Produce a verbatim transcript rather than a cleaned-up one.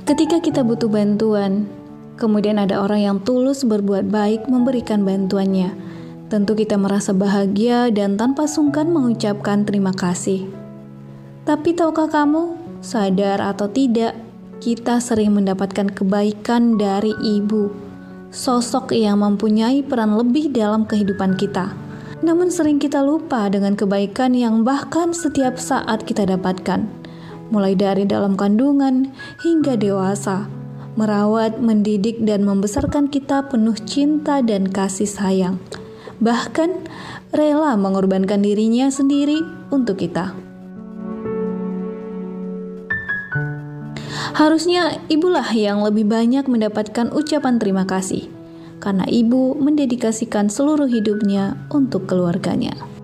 Ketika kita butuh bantuan, kemudian ada orang yang tulus berbuat baik memberikan bantuannya, tentu kita merasa bahagia dan tanpa sungkan mengucapkan terima kasih. Tapi tahukah kamu, sadar atau tidak, kita sering mendapatkan kebaikan dari ibu, sosok yang mempunyai peran lebih dalam kehidupan kita. Namun sering kita lupa dengan kebaikan yang bahkan setiap saat kita dapatkan, mulai dari dalam kandungan hingga dewasa, merawat, mendidik, dan membesarkan kita penuh cinta dan kasih sayang. Bahkan rela mengorbankan dirinya sendiri untuk kita. Harusnya ibulah yang lebih banyak mendapatkan ucapan terima kasih, karena ibu mendedikasikan seluruh hidupnya untuk keluarganya.